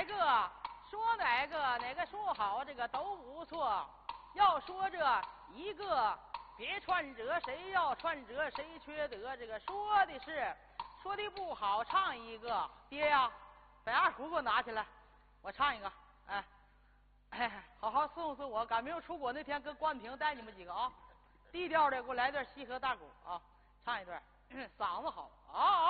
说哪个说好，这个都不错。要说这一个别串折，谁要串折谁缺德。这个说的不好，唱一个。爹呀，把二胡给我拿起来，我唱一个。好好伺候伺候我，赶明儿出国那天跟关平带你们几个啊。低调的给我来段西河大鼓啊，唱一段，嗓子好啊。